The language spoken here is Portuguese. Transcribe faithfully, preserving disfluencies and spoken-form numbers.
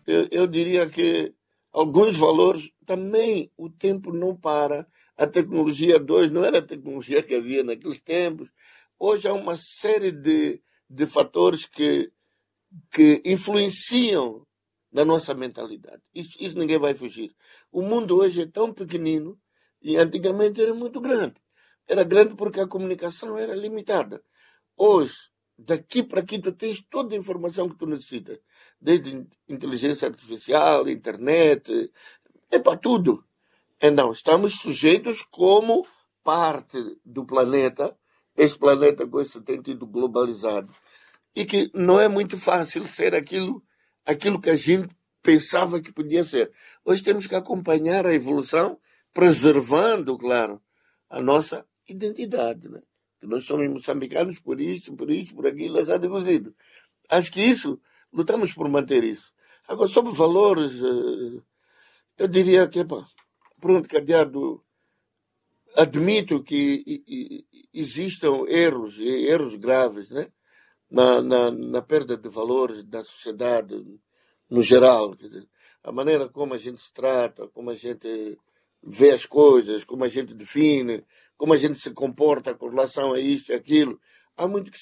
Eu, eu diria que alguns valores também o tempo não para. A tecnologia dois não era a tecnologia que havia naqueles tempos. Hoje há uma série de, de fatores que, que influenciam na nossa mentalidade. Isso, isso ninguém vai fugir. O mundo hoje é tão pequenino e antigamente era muito grande. Era grande porque a comunicação era limitada. Hoje, daqui para aqui, tu tens toda a informação que tu necessitas. Desde inteligência artificial, internet, é para tudo. Então, estamos sujeitos como parte do planeta, esse planeta com esse sentido globalizado, e que não é muito fácil ser aquilo, aquilo que a gente pensava que podia ser. Hoje temos que acompanhar a evolução, preservando, claro, a nossa identidade, né? Que nós somos moçambicanos por isso, por isso, por aquilo, assado e cozido. Acho que isso, lutamos por manter isso. Agora, sobre valores, eh, eu diria que, pá, pronto, cadeado, admito que i- i- existam erros, e erros graves, né? Na, na, na perda de valores da sociedade no geral. Quer dizer, a maneira como a gente se trata, como a gente vê as coisas, como a gente define, como a gente se comporta com relação a isto e aquilo. Há muito que